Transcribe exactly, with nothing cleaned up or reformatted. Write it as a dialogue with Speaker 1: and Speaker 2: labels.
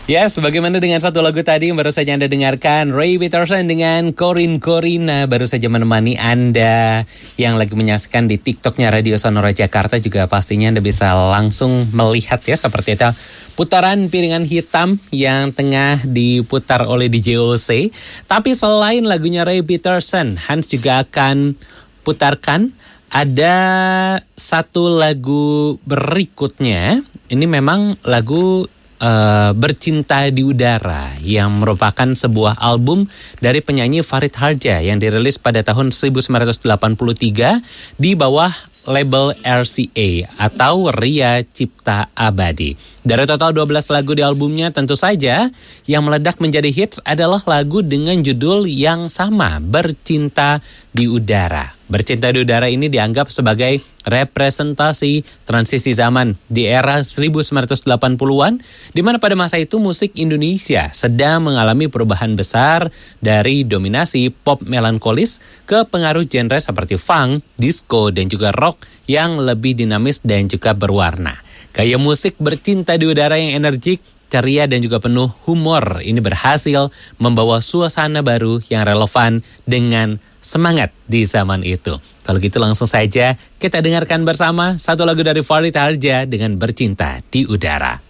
Speaker 1: Yes, bagaimana dengan satu lagu tadi yang baru saja Anda dengarkan, Ray Peterson dengan Corin Corina baru saja menemani Anda yang lagi menyaksikan di TikToknya Radio Sonora Jakarta. Juga pastinya Anda bisa langsung melihat ya seperti itu putaran piringan hitam yang tengah diputar oleh D J O C. Tapi selain lagunya Ray Peterson, Hans juga akan putarkan ada satu lagu berikutnya. Ini memang lagu Uh, Bercinta di Udara yang merupakan sebuah album dari penyanyi Farid Harja yang dirilis pada tahun seribu sembilan ratus delapan puluh tiga di bawah label R C A atau Ria Cipta Abadi. Dari total dua belas lagu di albumnya, tentu saja yang meledak menjadi hits adalah lagu dengan judul yang sama, Bercinta di Udara. Bercinta di Udara ini dianggap sebagai representasi transisi zaman di era seribu sembilan ratus delapan puluhan, di mana pada masa itu musik Indonesia sedang mengalami perubahan besar dari dominasi pop melankolis ke pengaruh genre seperti funk, disco, dan juga rock yang lebih dinamis dan juga berwarna. Gaya musik Bercinta di Udara yang energik, ceria dan juga penuh humor ini berhasil membawa suasana baru yang relevan dengan semangat di zaman itu. Kalau gitu langsung saja kita dengarkan bersama satu lagu dari Farid Harja dengan Bercinta di Udara.